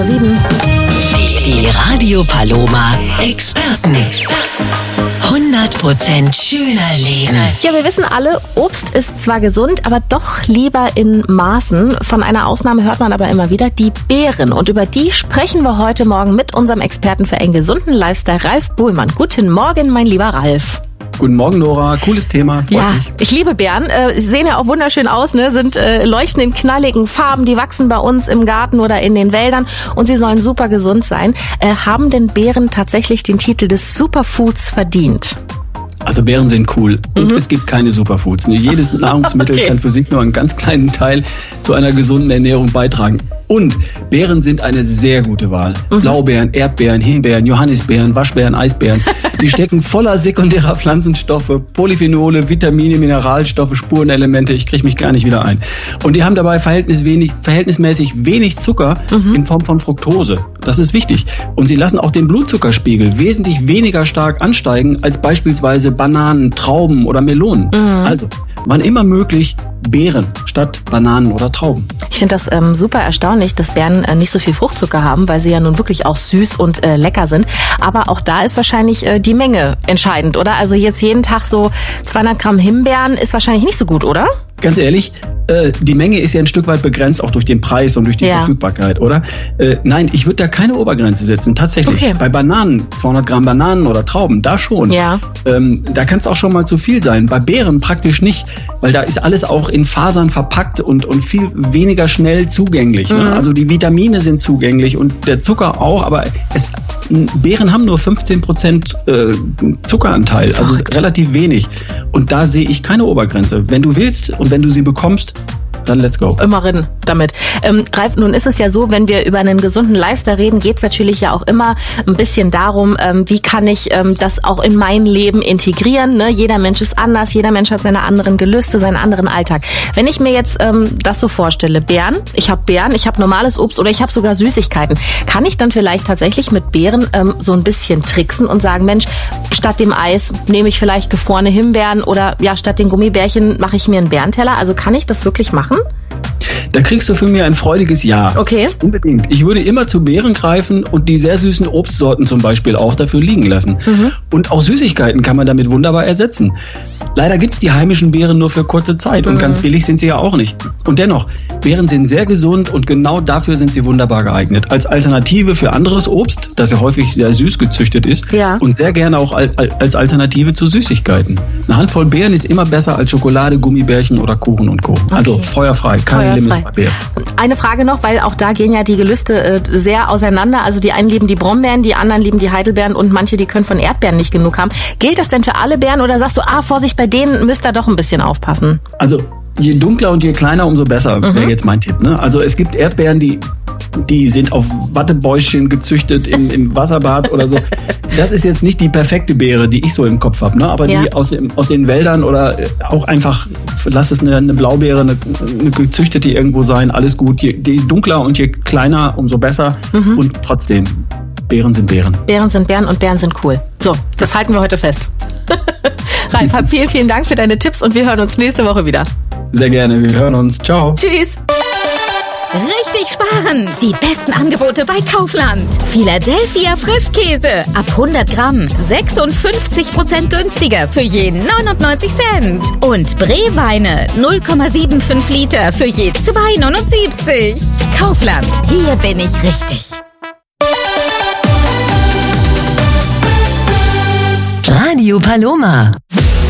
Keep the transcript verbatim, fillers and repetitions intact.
sieben. Die, die Radio Paloma Experten. hundert Prozent schöner Leben. Ja, wir wissen alle, Obst ist zwar gesund, aber doch lieber in Maßen. Von einer Ausnahme hört man aber immer wieder, die Beeren. Und über die sprechen wir heute Morgen mit unserem Experten für einen gesunden Lifestyle, Ralf Bohlmann. Guten Morgen, mein lieber Ralf. Guten Morgen, Nora. Cooles Thema. Freut ja, mich. Ich liebe Beeren. Äh, sie sehen ja auch wunderschön aus, ne? Sind äh, leuchten in knalligen Farben. Die wachsen bei uns im Garten oder in den Wäldern und sie sollen super gesund sein. Äh, haben denn Beeren tatsächlich den Titel des Superfoods verdient? Also Beeren sind cool und Mhm. es gibt keine Superfoods. Jedes Nahrungsmittel Okay. kann für sich nur einen ganz kleinen Teil zu einer gesunden Ernährung beitragen. Und Beeren sind eine sehr gute Wahl. Mhm. Blaubeeren, Erdbeeren, Himbeeren, Johannisbeeren, Waschbeeren, Eisbeeren. Die stecken voller sekundärer Pflanzenstoffe, Polyphenole, Vitamine, Mineralstoffe, Spurenelemente. Ich kriege mich gar nicht wieder ein. Und die haben dabei verhältnis wenig, verhältnismäßig wenig Zucker Mhm. in Form von Fructose. Das ist wichtig. Und sie lassen auch den Blutzuckerspiegel wesentlich weniger stark ansteigen als beispielsweise Bananen, Trauben oder Melonen. Mhm. Also, wann immer möglich, Beeren statt Bananen oder Trauben. Ich finde das ähm, super erstaunlich, dass Beeren äh, nicht so viel Fruchtzucker haben, weil sie ja nun wirklich auch süß und äh, lecker sind. Aber auch da ist wahrscheinlich äh, die Menge entscheidend, oder? Also jetzt jeden Tag so zweihundert Gramm Himbeeren ist wahrscheinlich nicht so gut, oder? Ganz ehrlich, äh, die Menge ist ja ein Stück weit begrenzt, auch durch den Preis und durch die Ja. Verfügbarkeit, oder? Äh, nein, ich würde da keine Obergrenze setzen, tatsächlich. Okay. Bei Bananen, zweihundert Gramm Bananen oder Trauben, da schon. Ja. Ähm, da kann es auch schon mal zu viel sein. Bei Beeren praktisch nicht, weil da ist alles auch in Fasern verpackt und, und viel weniger schnell zugänglich. Mhm. Ne? Also die Vitamine sind zugänglich und der Zucker auch, aber es, Beeren haben nur fünfzehn Prozent äh, Zuckeranteil, also Verrückt. relativ wenig. Und da sehe ich keine Obergrenze. Wenn du willst und wenn du sie bekommst, dann let's go. Immerhin damit. Ähm, Ralf, nun ist es ja so, wenn wir über einen gesunden Lifestyle reden, geht es natürlich ja auch immer ein bisschen darum, ähm, wie kann ich ähm, das auch in mein Leben integrieren. Ne? Jeder Mensch ist anders, jeder Mensch hat seine anderen Gelüste, seinen anderen Alltag. Wenn ich mir jetzt ähm, das so vorstelle, Beeren, ich habe Beeren, ich habe normales Obst oder ich habe sogar Süßigkeiten, kann ich dann vielleicht tatsächlich mit Beeren ähm, so ein bisschen tricksen und sagen, Mensch, statt dem Eis nehme ich vielleicht gefrorene Himbeeren oder ja, statt den Gummibärchen mache ich mir einen Beerenteller. Also kann ich das wirklich machen? Da kriegst du für mich ein freudiges Ja. Okay. Unbedingt. Ich würde immer zu Beeren greifen und die sehr süßen Obstsorten zum Beispiel auch dafür liegen lassen. Mhm. Und auch Süßigkeiten kann man damit wunderbar ersetzen. Leider gibt's die heimischen Beeren nur für kurze Zeit und Mhm. ganz billig sind sie ja auch nicht. Und dennoch, Beeren sind sehr gesund und genau dafür sind sie wunderbar geeignet. Als Alternative für anderes Obst, das ja häufig sehr süß gezüchtet ist, Ja. und sehr gerne auch al- al- als Alternative zu Süßigkeiten. Eine Handvoll Beeren ist immer besser als Schokolade, Gummibärchen oder Kuchen und Co. Also Okay. feuerfrei, keine Feuerfrei. Limits bei Beeren. Eine Frage noch, weil auch da gehen ja die Gelüste äh, sehr auseinander. Also die einen lieben die Brombeeren, die anderen lieben die Heidelbeeren und manche, die können von Erdbeeren nicht genug haben. Gilt das denn für alle Beeren oder sagst du, ah, Vorsicht, bei denen müsst ihr doch ein bisschen aufpassen? Also je dunkler und je kleiner, umso besser, Mhm. wäre jetzt mein Tipp. Ne? Also es gibt Erdbeeren, die, die sind auf Wattebäuschen gezüchtet im, im Wasserbad oder so. Das ist jetzt nicht die perfekte Beere, die ich so im Kopf habe. Ne? Aber Ja. die aus, dem, aus den Wäldern oder auch einfach, lass es eine, eine Blaubeere, eine, eine gezüchtete irgendwo sein, alles gut. Je, je dunkler und je kleiner, umso besser. Mhm. Und trotzdem, Beeren sind Beeren. Beeren sind Beeren und Beeren sind cool. So, das halten wir heute fest. Ralf, hab vielen, vielen Dank für deine Tipps und wir hören uns nächste Woche wieder. Sehr gerne, wir hören uns. Ciao. Tschüss. Richtig sparen! Die besten Angebote bei Kaufland. Philadelphia Frischkäse ab hundert Gramm sechsundfünfzig Prozent günstiger für je neunundneunzig Cent. Und Breweine null Komma fünfundsiebzig Liter für je zwei neunundsiebzig. Kaufland, hier bin ich richtig. Radio Paloma.